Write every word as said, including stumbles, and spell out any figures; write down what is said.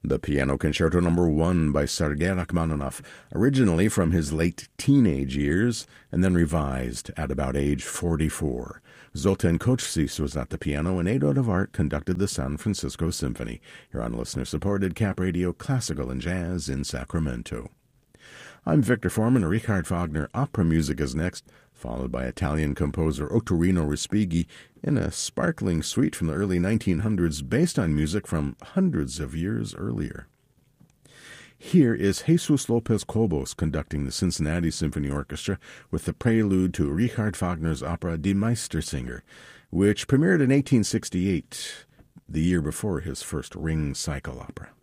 The Piano Concerto Number One by Sergei Rachmaninoff, originally from his late teenage years, and then revised at about age forty-four. Zoltan Kocsis was at the piano, and Edo Devart conducted the San Francisco Symphony. You're on listener-supported Cap Radio Classical and Jazz in Sacramento. I'm Victor Foreman. Richard Wagner opera music is next, followed by Italian composer Ottorino Respighi in a sparkling suite from the early nineteen hundreds based on music from hundreds of years earlier. Here is Jesus Lopez Cobos conducting the Cincinnati Symphony Orchestra with the prelude to Richard Wagner's opera Die Meistersinger, which premiered in eighteen sixty-eight, the year before his first Ring Cycle opera.